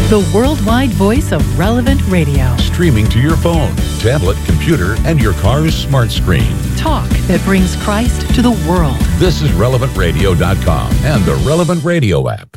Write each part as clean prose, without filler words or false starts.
the worldwide voice of Relevant Radio. Streaming to your phone, tablet, computer, and your car's smart screen. Talk that brings Christ to the world. This is RelevantRadio.com and the Relevant Radio app.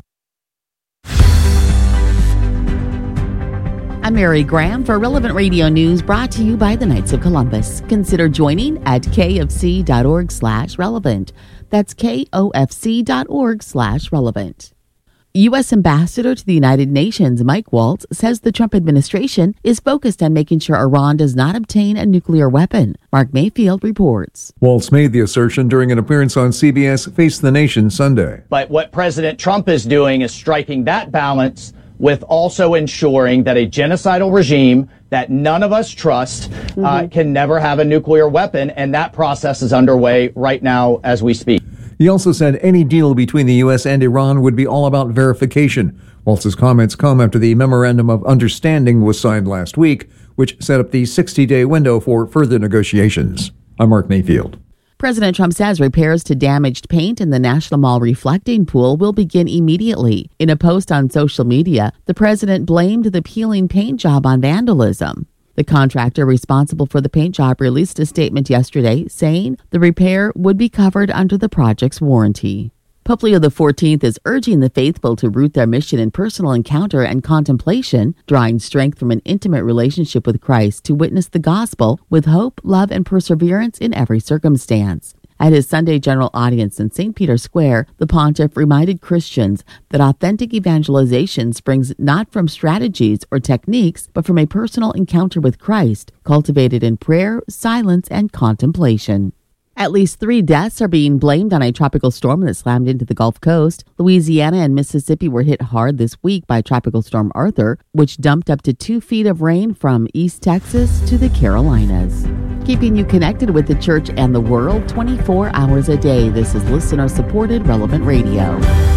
I'm Mary Graham for Relevant Radio News, brought to you by the Knights of Columbus. Consider joining at kfc.org/relevant. That's kofc.org/relevant. U.S. Ambassador to the United Nations Mike Waltz says the Trump administration is focused on making sure Iran does not obtain a nuclear weapon. Mark Mayfield reports. Waltz made the assertion during an appearance on CBS Face the Nation Sunday. But what President Trump is doing is striking that balance with also ensuring that a genocidal regime that none of us trust can never have a nuclear weapon, and that process is underway right now as we speak. He also said any deal between the U.S. and Iran would be all about verification. Waltz's comments come after the Memorandum of Understanding was signed last week, which set up the 60-day window for further negotiations. I'm Mark Mayfield. President Trump says repairs to damaged paint in the National Mall reflecting pool will begin immediately. In a post on social media, the president blamed the peeling paint job on vandalism. The contractor responsible for the paint job released a statement yesterday saying the repair would be covered under the project's warranty. Pope Leo XIV is urging the faithful to root their mission in personal encounter and contemplation, drawing strength from an intimate relationship with Christ to witness the gospel with hope, love, and perseverance in every circumstance. At his Sunday general audience in St. Peter's Square, the pontiff reminded Christians that authentic evangelization springs not from strategies or techniques, but from a personal encounter with Christ, cultivated in prayer, silence, and contemplation. At least 3 deaths are being blamed on a tropical storm that slammed into the Gulf Coast. Louisiana and Mississippi were hit hard this week by Tropical Storm Arthur, which dumped up to 2 feet of rain from East Texas to the Carolinas. Keeping you connected with the church and the world 24 hours a day. This is listener-supported Relevant Radio.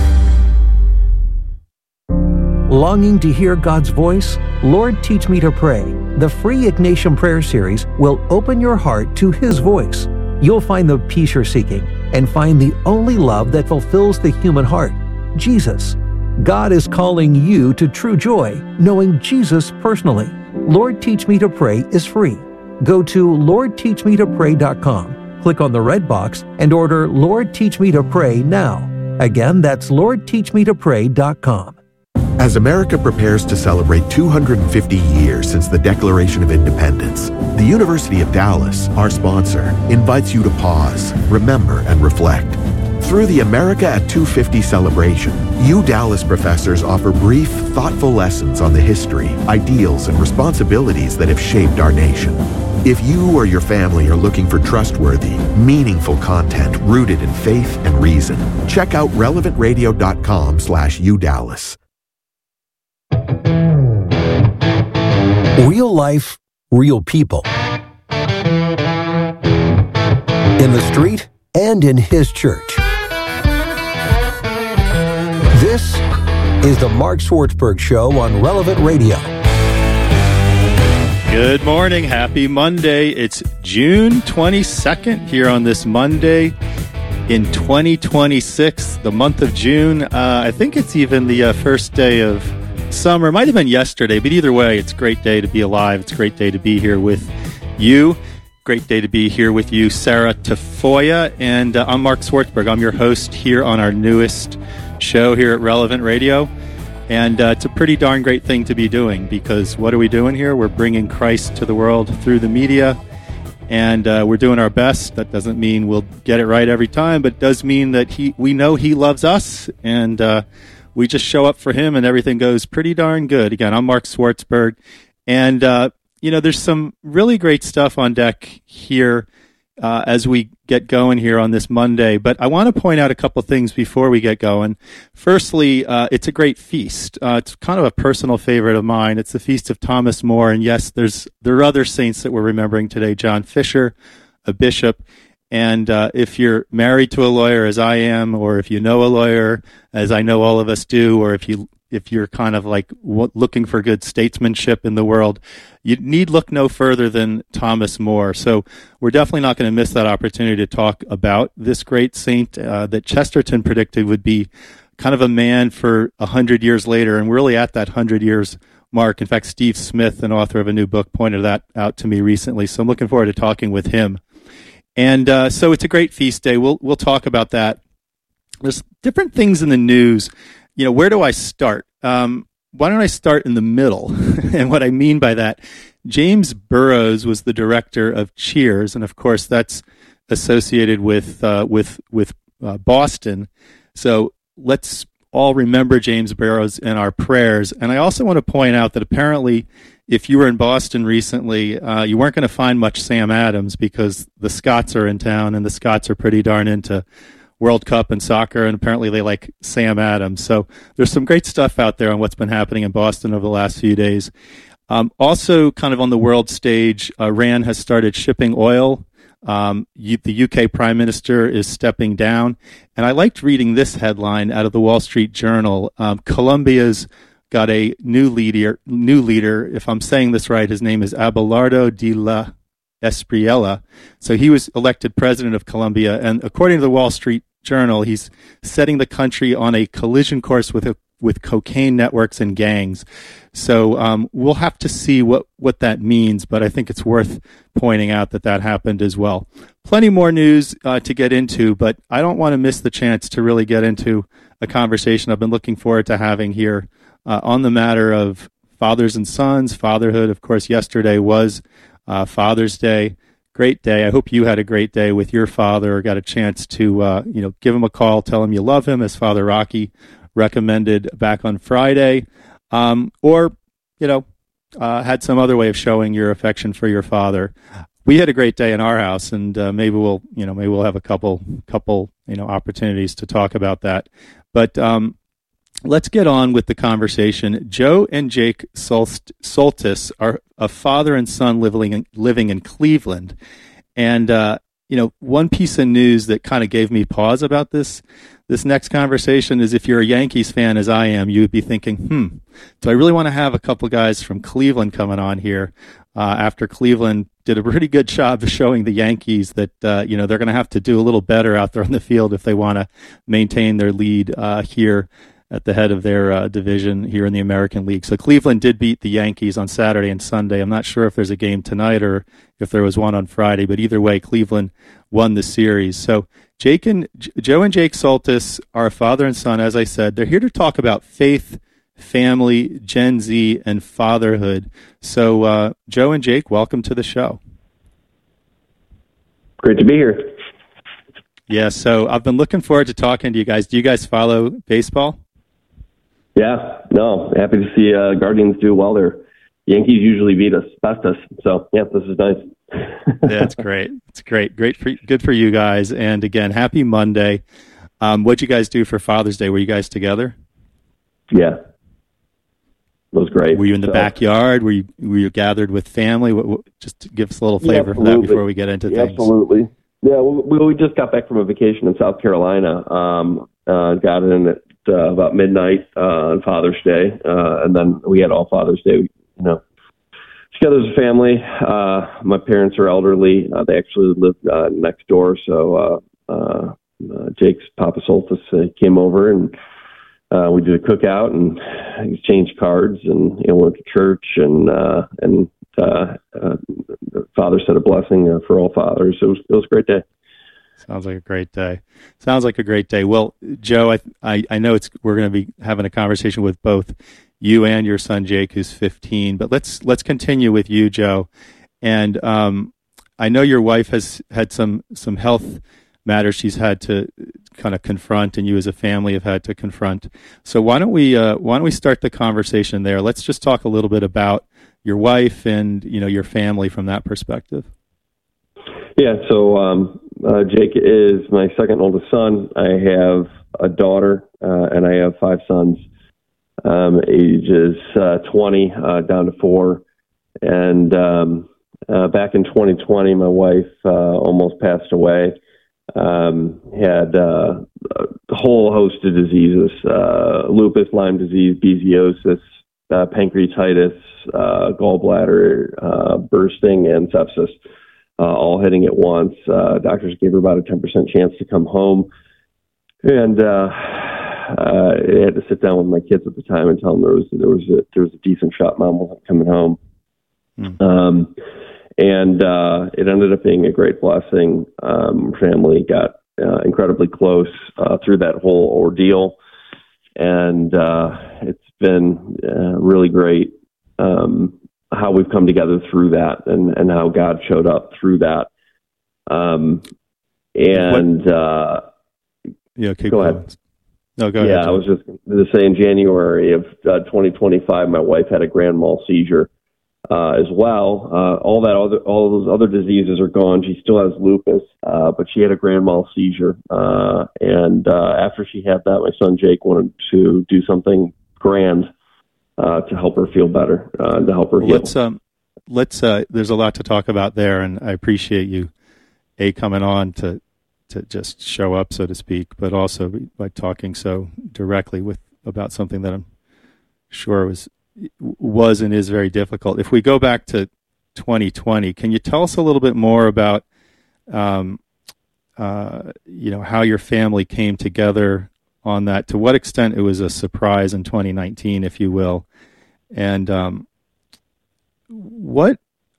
Longing to hear God's voice? Lord, Teach Me to Pray. The free Ignatian Prayer Series will open your heart to His voice. You'll find the peace you're seeking and find the only love that fulfills the human heart, Jesus. God is calling you to true joy, knowing Jesus personally. Lord, Teach Me to Pray is free. Go to LordTeachMeToPray.com, click on the red box, and order Lord, Teach Me to Pray now. Again, that's LordTeachMeToPray.com. As America prepares to celebrate 250 years since the Declaration of Independence, the University of Dallas, our sponsor, invites you to pause, remember, and reflect. Through the America at 250 celebration, Dallas professors offer brief, thoughtful lessons on the history, ideals, and responsibilities that have shaped our nation. If you or your family are looking for trustworthy, meaningful content rooted in faith and reason, check out relevantradio.com/UDallas. Real life, real people. In the street and in His church. This is the Mark Swartzberg Show on Relevant Radio. Good morning. Happy Monday. It's June 22nd here on this Monday in 2026, the month of June. I think it's even the first day of summer. It might have been yesterday, but either way, it's a great day to be alive. It's a great day to be here with you. Great day to be here with you, Sarah Tafoya. And I'm Mark Swartzberg. I'm your host here on our newest show here at Relevant Radio. And it's a pretty darn great thing to be doing, because what are we doing here? We're bringing Christ to the world through the media, and we're doing our best. That doesn't mean we'll get it right every time, but it does mean that we know He loves us, and we just show up for Him, and everything goes pretty darn good. Again, I'm Mark Swartzberg, and there's some really great stuff on deck here as we get going here on this Monday. But I want to point out a couple things before we get going. Firstly, it's a great feast. It's kind of a personal favorite of mine. It's the Feast of Thomas More. And yes, there are other saints that we're remembering today. John Fisher, a bishop. And if you're married to a lawyer, as I am, or if you know a lawyer, as I know all of us do, or if you're kind of like looking for good statesmanship in the world, you need look no further than Thomas More. So we're definitely not going to miss that opportunity to talk about this great saint that Chesterton predicted would be kind of a man for 100 years later, and we're really at that 100 years mark. In fact, Steve Smith, an author of a new book, pointed that out to me recently. So I'm looking forward to talking with him. And so it's a great feast day. We'll talk about that. There's different things in the news. Where do I start? Why don't I start in the middle? And what I mean by that, James Burrows was the director of Cheers, and of course that's associated with Boston. So let's all remember James Burrows in our prayers. And I also want to point out that apparently, if you were in Boston recently, you weren't going to find much Sam Adams because the Scots are in town, and the Scots are pretty darn into World Cup and soccer, and apparently they like Sam Adams. So there's some great stuff out there on what's been happening in Boston over the last few days. Also, kind of on the world stage, Iran has started shipping oil. The UK Prime Minister is stepping down. And I liked reading this headline out of the Wall Street Journal. Colombia's got a new leader. If I'm saying this right, his name is Abelardo de la Espriella. So he was elected president of Colombia, and according to the Wall Street Journal, he's setting the country on a collision course with cocaine networks and gangs. So we'll have to see what that means, but I think it's worth pointing out that happened as well. Plenty more news to get into, but I don't want to miss the chance to really get into a conversation I've been looking forward to having here on the matter of fathers and sons, fatherhood. Of course, yesterday was Father's Day. Great day. I hope you had a great day with your father, or got a chance to give him a call, tell him you love him, as Father Rocky recommended back on Friday, or had some other way of showing your affection for your father. We had a great day in our house, and maybe we'll have a couple opportunities to talk about that. But let's get on with the conversation. Joe and Jake Soltis are a father and son living in Cleveland. And, one piece of news that kind of gave me pause about this next conversation is, if you're a Yankees fan, as I am, you would be thinking, do I really want to have a couple guys from Cleveland coming on here after Cleveland did a pretty good job of showing the Yankees that, they're going to have to do a little better out there on the field if they want to maintain their lead here at the head of their division here in the American League. So Cleveland did beat the Yankees on Saturday and Sunday. I'm not sure if there's a game tonight or if there was one on Friday, but either way, Cleveland won the series. So Joe and Jake Soltis are a father and son, as I said. They're here to talk about faith, family, Gen Z, and fatherhood. So Joe and Jake, welcome to the show. Great to be here. Yeah, so I've been looking forward to talking to you guys. Do you guys follow baseball? Yeah, no, happy to see Guardians do well there. Yankees usually beat us, best us. So, yeah, this is nice. That's great. It's great. Good for you guys. And again, happy Monday. What'd you guys do for Father's Day? Were you guys together? Yeah, it was great. Were you in the backyard? Were you gathered with family? Just to give us a little flavor for that before we get into things. Absolutely. Yeah, we just got back from a vacation in South Carolina. Got in at about midnight on Father's Day, and then we had all Father's Day, together as a family. My parents are elderly. They actually live next door, so Jake's Papa Soltis came over, and we did a cookout and exchanged cards, and went to church, and Father said a blessing for all fathers. It was a great day. Sounds like a great day. Well, Joe, I know we're going to be having a conversation with both you and your son Jake, who's 15. But let's continue with you, Joe. And I know your wife has had some health matters she's had to kind of confront, and you as a family have had to confront. So why don't we start the conversation there? Let's just talk a little bit about your wife and your family from that perspective. Yeah, so Jake is my second oldest son. I have a daughter, and I have 5 sons, ages 20 down to 4. And back in 2020, my wife almost passed away. Had a whole host of diseases, lupus, Lyme disease, babesiosis, pancreatitis, gallbladder bursting, and sepsis. All hitting at once. Doctors gave her about a 10% chance to come home. And had to sit down with my kids at the time and tell them there was a decent shot. Mom wasn't coming home. And it ended up being a great blessing. Family got incredibly close through that whole ordeal, and it's been really great how we've come together through that, and how God showed up through that. Go ahead. No, go ahead. Yeah, I was just going to say in January of 2025, my wife had a grand mal seizure as well. All those other diseases are gone. She still has lupus, but she had a grand mal seizure. And after she had that, my son Jake wanted to do something grand to help her feel better, to help her heal. Let's there's a lot to talk about there, and I appreciate you coming on to just show up, so to speak, but also by talking so directly about something that I'm sure was and is very difficult. If we go back to 2020, can you tell us a little bit more about how your family came together on that? To what extent it was a surprise in 2019, if you will, and what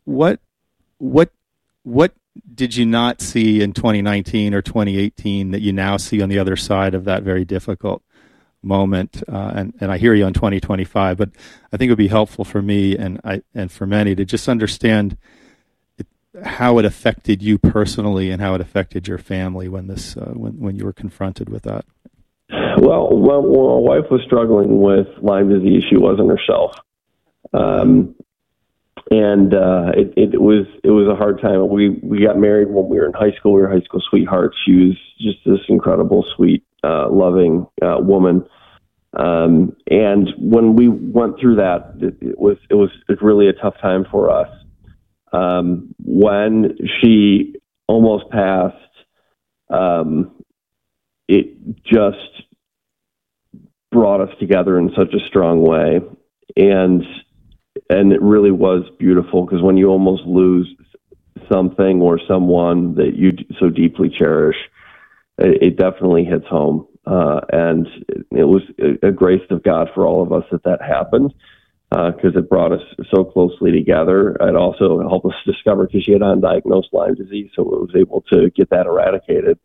did you not see in 2019 or 2018 that you now see on the other side of that very difficult moment? And I hear you on 2025, but I think it would be helpful for me and for many to just understand how it affected you personally and how it affected your family when when you were confronted with that. Well, my wife was struggling with Lyme disease. She wasn't herself. And it was a hard time. We got married when we were in high school. We were high school sweethearts. She was just this incredible, sweet, loving woman. And when we went through that, it was really a tough time for us. When she almost passed, it just brought us together in such a strong way. And it really was beautiful, because when you almost lose something or someone that you so deeply cherish, it definitely hits home. And it was a grace of God for all of us that happened, because it brought us so closely together. It also helped us discover, because she had undiagnosed Lyme disease, so it was able to get that eradicated.